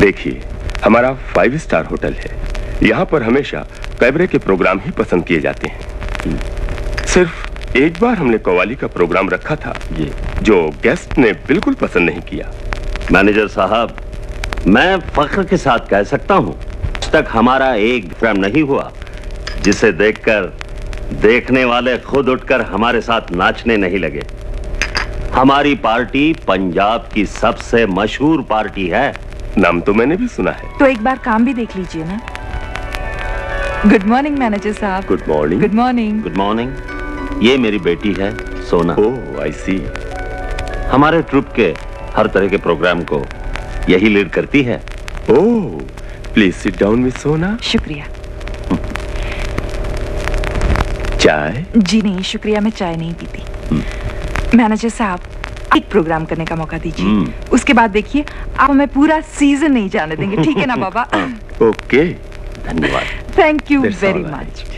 देखिए, हमारा 5 star hotel है। यहाँ पर हमेशा कैबरे के प्रोग्राम ही पसंद किए जाते हैं। सिर्फ एक बार हमने कव्वाली का प्रोग्राम रखा था, ये जो गेस्ट ने बिल्कुल पसंद नहीं किया। मैनेजर साहब, मैं फख्र के साथ कह सकता हूँ, आज तक हमारा एक प्रोग्राम नहीं हुआ जिसे देखकर देखने वाले खुद उठकर हमारे साथ नाचने नहीं लगे। हमारी पार्टी पंजाब की सबसे मशहूर पार्टी है। नाम तो मैंने भी सुना है। तो एक बार काम भी देख लीजिए ना। गुड मॉर्निंग मैनेजर साहब। Good morning. Good morning. Good morning. ये मेरी बेटी है सोना। ओह, आई सी। हमारे ट्रुप के हर तरह के प्रोग्राम को यही लीड करती है। ओह, प्लीज सिट डाउन मिस सोना। शुक्रिया। चाय? जी नहीं शुक्रिया, मैं चाय नहीं पीती। मैनेजर साहब, एक प्रोग्राम करने का मौका दीजिए, उसके बाद देखिए आप हमें पूरा सीजन नहीं जाने देंगे, ठीक है ना बाबा? ओके, धन्यवाद। Thank you very much.